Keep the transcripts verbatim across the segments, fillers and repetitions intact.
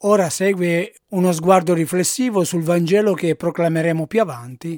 Ora segue uno sguardo riflessivo sul Vangelo che proclameremo più avanti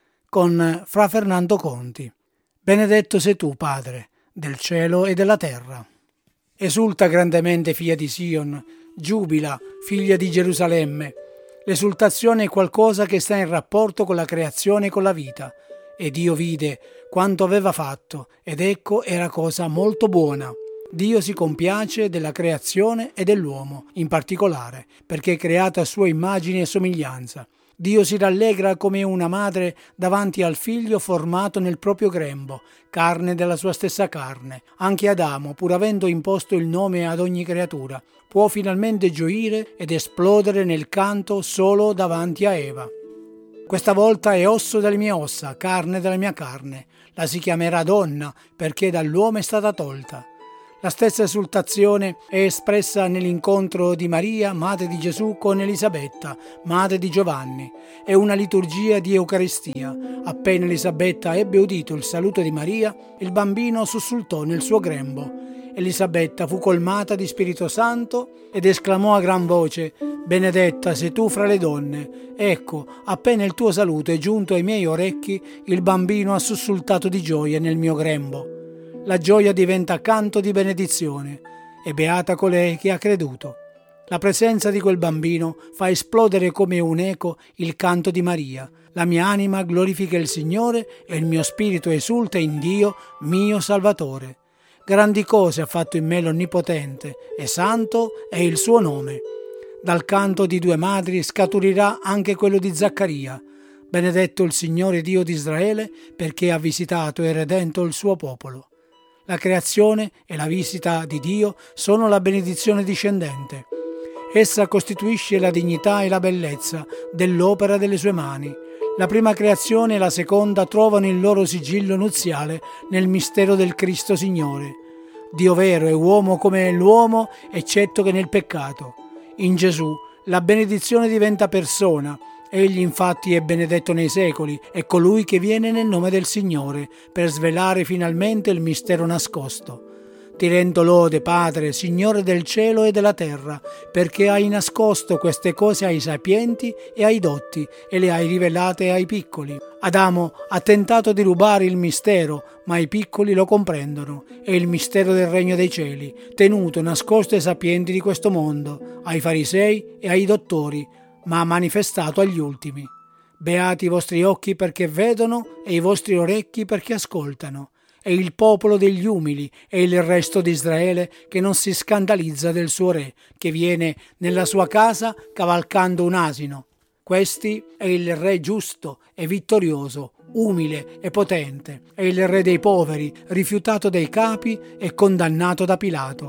con Fra Fernando Conti. Benedetto sei tu, Padre, del cielo e della terra. Esulta grandemente, figlia di Sion, giubila, figlia di Gerusalemme. L'esultazione è qualcosa che sta in rapporto con la creazione e con la vita. E Dio vide quanto aveva fatto, ed ecco era cosa molto buona. Dio si compiace della creazione e dell'uomo, in particolare, perché è creata a sua immagine e somiglianza. Dio si rallegra come una madre davanti al figlio formato nel proprio grembo, carne della sua stessa carne. Anche Adamo, pur avendo imposto il nome ad ogni creatura, può finalmente gioire ed esplodere nel canto solo davanti a Eva. Questa volta è osso delle mie ossa, carne della mia carne. La si chiamerà donna, perché dall'uomo è stata tolta. La stessa esultazione è espressa nell'incontro di Maria, madre di Gesù, con Elisabetta, madre di Giovanni. È una liturgia di Eucaristia. Appena Elisabetta ebbe udito il saluto di Maria, il bambino sussultò nel suo grembo. Elisabetta fu colmata di Spirito Santo ed esclamò a gran voce: «Benedetta sei tu fra le donne. Ecco, appena il tuo saluto è giunto ai miei orecchi, il bambino ha sussultato di gioia nel mio grembo». La gioia diventa canto di benedizione e beata colei che ha creduto. La presenza di quel bambino fa esplodere come un eco il canto di Maria. La mia anima glorifica il Signore e il mio spirito esulta in Dio, mio Salvatore. Grandi cose ha fatto in me l'Onnipotente e santo è il suo nome. Dal canto di due madri scaturirà anche quello di Zaccaria. Benedetto il Signore Dio di Israele, perché ha visitato e redento il suo popolo. La creazione e la visita di Dio sono la benedizione discendente. Essa costituisce la dignità e la bellezza dell'opera delle sue mani. La prima creazione e la seconda trovano il loro sigillo nuziale nel mistero del Cristo Signore. Dio vero è uomo come l'uomo, eccetto che nel peccato. In Gesù la benedizione diventa persona. Egli infatti è benedetto nei secoli, è colui che viene nel nome del Signore per svelare finalmente il mistero nascosto. Ti rendo lode, Padre, Signore del cielo e della terra, perché hai nascosto queste cose ai sapienti e ai dotti e le hai rivelate ai piccoli. Adamo ha tentato di rubare il mistero, ma i piccoli lo comprendono. È il mistero del regno dei cieli, tenuto nascosto ai sapienti di questo mondo, ai farisei e ai dottori, ma manifestato agli ultimi. Beati i vostri occhi perché vedono e i vostri orecchi perché ascoltano. È il popolo degli umili e il resto di Israele che non si scandalizza del suo re, che viene nella sua casa cavalcando un asino. Questi è il re giusto e vittorioso, umile e potente. È il re dei poveri, rifiutato dai capi e condannato da Pilato.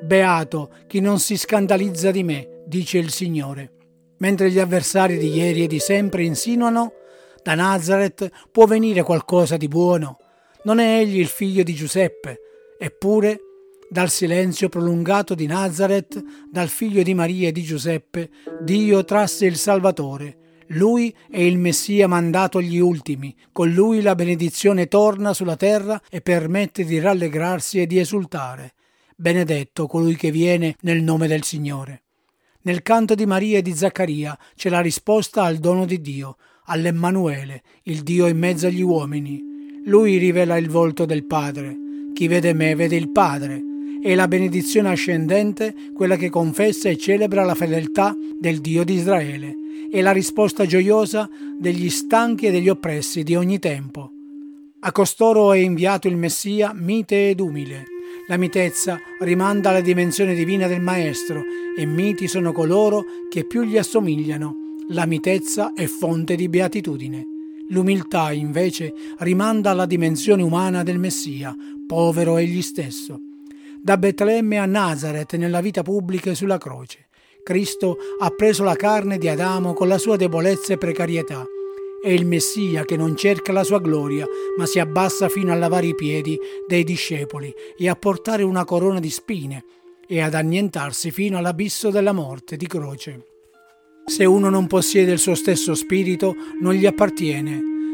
Beato chi non si scandalizza di me, dice il Signore. Mentre gli avversari di ieri e di sempre insinuano: da Nazaret può venire qualcosa di buono. Non è egli il figlio di Giuseppe? Eppure, dal silenzio prolungato di Nazaret, dal figlio di Maria e di Giuseppe, Dio trasse il Salvatore. Lui è il Messia mandato agli ultimi. Con lui la benedizione torna sulla terra e permette di rallegrarsi e di esultare. Benedetto colui che viene nel nome del Signore. Nel canto di Maria e di Zaccaria c'è la risposta al dono di Dio, all'Emmanuele, il Dio in mezzo agli uomini. Lui rivela il volto del Padre. Chi vede me vede il Padre. È la benedizione ascendente, quella che confessa e celebra la fedeltà del Dio di Israele. È la risposta gioiosa degli stanchi e degli oppressi di ogni tempo. A costoro è inviato il Messia mite ed umile. La mitezza rimanda alla dimensione divina del Maestro e miti sono coloro che più gli assomigliano. La mitezza è fonte di beatitudine. L'umiltà, invece, rimanda alla dimensione umana del Messia, povero egli stesso. Da Betlemme a Nazaret, nella vita pubblica e sulla croce, Cristo ha preso la carne di Adamo con la sua debolezza e precarietà. È il Messia che non cerca la sua gloria, ma si abbassa fino a lavare i piedi dei discepoli e a portare una corona di spine e ad annientarsi fino all'abisso della morte di croce. Se uno non possiede il suo stesso spirito, non gli appartiene.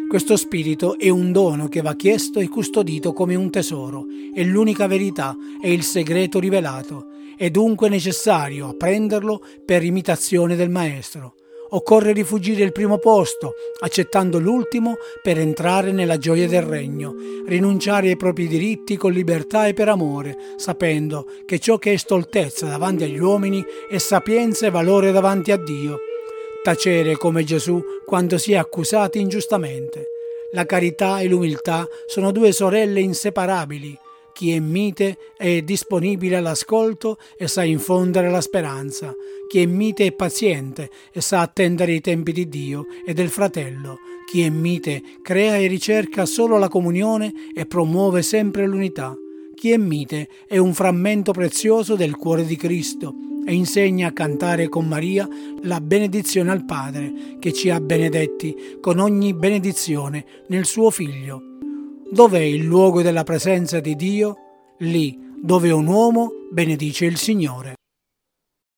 Questo spirito è un dono che va chiesto e custodito come un tesoro, è l'unica verità, è il segreto rivelato, è dunque necessario apprenderlo per imitazione del Maestro. Occorre rifugire il primo posto, accettando l'ultimo per entrare nella gioia del regno, rinunciare ai propri diritti con libertà e per amore, sapendo che ciò che è stoltezza davanti agli uomini è sapienza e valore davanti a Dio. Tacere come Gesù quando si è accusati ingiustamente. La carità e l'umiltà sono due sorelle inseparabili. Chi è mite è disponibile all'ascolto e sa infondere la speranza. Chi è mite è paziente e sa attendere i tempi di Dio e del fratello. Chi è mite crea e ricerca solo la comunione e promuove sempre l'unità. Chi è mite è un frammento prezioso del cuore di Cristo e insegna a cantare con Maria la benedizione al Padre, che ci ha benedetti con ogni benedizione nel suo Figlio. Dov'è il luogo della presenza di Dio? Lì dove un uomo benedice il Signore.